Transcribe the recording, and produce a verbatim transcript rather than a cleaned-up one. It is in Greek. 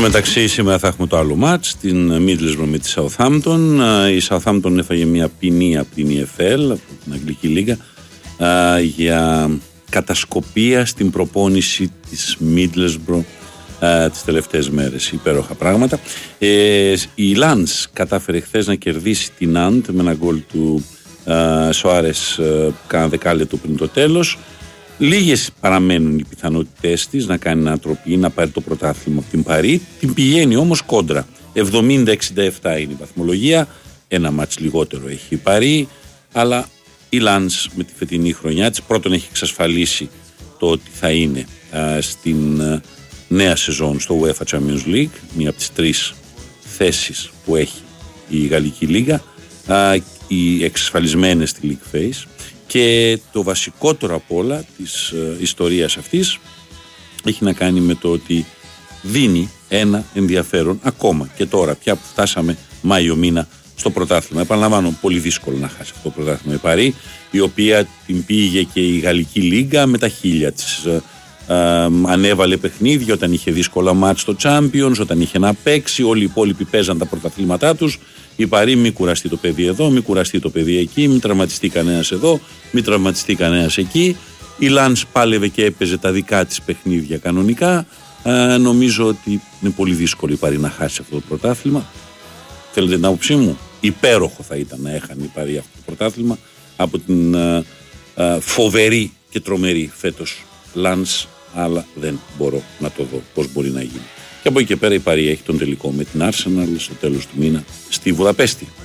μεταξύ σήμερα θα έχουμε το άλλο μάτς, την Middlesbrough με τη Southampton. Η Southampton έφαγε μια ποινή από την ι εφ ελ, από την Αγγλική Λίγα, για κατασκοπία στην προπόνηση της Middlesbrough τις τελευταίες μέρες. Υπέροχα πράγματα. Ε, η Lens κατάφερε χθες να κερδίσει την Ναντ με ένα γκολ του Σοάρες κάνα δεκάλεπτο πριν το τέλος. Λίγες παραμένουν οι πιθανότητες της να κάνει ανατροπή, να πάρει το πρωτάθλημα από την Παρί. Την πηγαίνει όμως κόντρα. εβδομήντα εξήντα επτά είναι η βαθμολογία. Ένα μάτς λιγότερο έχει η Παρί. Αλλά η Lens με τη φετινή χρονιά της πρώτον έχει εξασφαλίσει το ότι θα είναι α, στην α, νέα σεζόν στο UEFA Champions League, μία από τις τρεις θέσεις που έχει η Γαλλική Λίγα, α, οι εξασφαλισμένες στη League Phase. Και το βασικότερο από όλα της ε, ιστορίας αυτής έχει να κάνει με το ότι δίνει ένα ενδιαφέρον ακόμα και τώρα πια που φτάσαμε Μάιο μήνα στο πρωτάθλημα. Επαναλαμβάνω, πολύ δύσκολο να χάσει αυτό το πρωτάθλημα η Παρί, η οποία την πήγε και η Γαλλική Λίγκα με τα χίλια της. Ε, ε, ανέβαλε παιχνίδια όταν είχε δύσκολα μάτς στο Champions, όταν είχε να παίξει, όλοι οι υπόλοιποι παίζαν τα πρωταθλήματά τους. Η Παρί μη κουραστεί το παιδί εδώ, μη κουραστεί το παιδί εκεί, μη τραυματιστεί κανένας εδώ, μη τραυματιστεί κανένας εκεί. Η Lens πάλευε και έπαιζε τα δικά της παιχνίδια κανονικά. Ε, νομίζω ότι είναι πολύ δύσκολο η Παρί να χάσει αυτό το πρωτάθλημα. Θέλετε την άποψή μου? Υπέροχο θα ήταν να έχανε η Παρί αυτό το πρωτάθλημα από την ε, ε, φοβερή και τρομερή φέτος Lens, αλλά δεν μπορώ να το δω πώς μπορεί να γίνει. Και από εκεί και πέρα η Παρί έχει τον τελικό με την Arsenal στο τέλος του μήνα στη Βουδαπέστη.